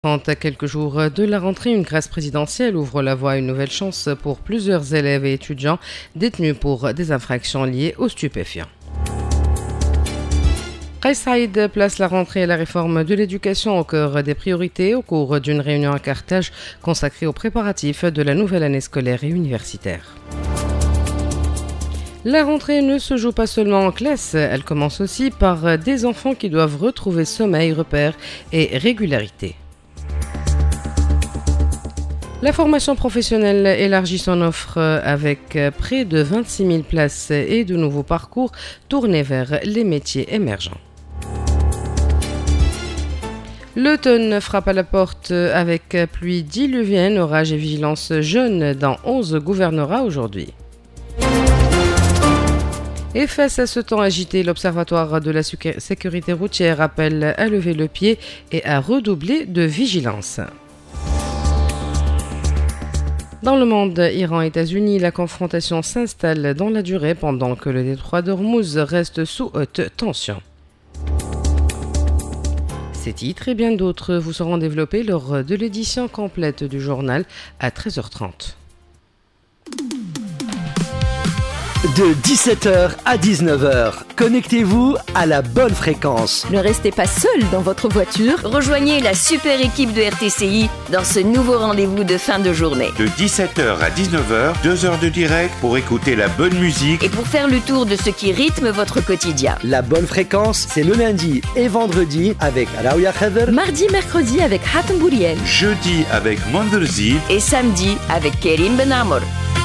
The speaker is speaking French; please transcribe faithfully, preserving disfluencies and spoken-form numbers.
À quelques jours de la rentrée, une grâce présidentielle ouvre la voie à une nouvelle chance pour plusieurs élèves et étudiants détenus pour des infractions liées aux stupéfiants. Kais Saïd place la rentrée et la réforme de l'éducation au cœur des priorités au cours d'une réunion à Carthage consacrée aux préparatifs de la nouvelle année scolaire et universitaire. La rentrée ne se joue pas seulement en classe, elle commence aussi par des enfants qui doivent retrouver sommeil, repères et régularité. La formation professionnelle élargit son offre avec près de vingt-six mille places et de nouveaux parcours tournés vers les métiers émergents. L'automne frappe à la porte avec pluie diluvienne, orages et vigilance jaune dans onze gouvernorats aujourd'hui. Et face à ce temps agité, l'Observatoire de la sécurité routière appelle à lever le pied et à redoubler de vigilance. Dans le monde Iran-États-Unis, la confrontation s'installe dans la durée pendant que le détroit d'Ormuz reste sous haute tension. Ces titres et bien d'autres vous seront développés lors de l'édition complète du journal à treize heures trente. De dix-sept heures à dix-neuf heures, connectez-vous à la bonne fréquence. Ne restez pas seul dans votre voiture. Rejoignez la super équipe de R T C I dans ce nouveau rendez-vous de fin de journée. De dix-sept heures à dix-neuf heures, deux heures de direct pour écouter la bonne musique et pour faire le tour de ce qui rythme votre quotidien. La bonne fréquence, c'est le lundi et vendredi avec Raouya Khader. Mardi, mercredi avec Hatem Bouriel. Jeudi avec Monderzid. Et samedi avec Kerim Ben Amor.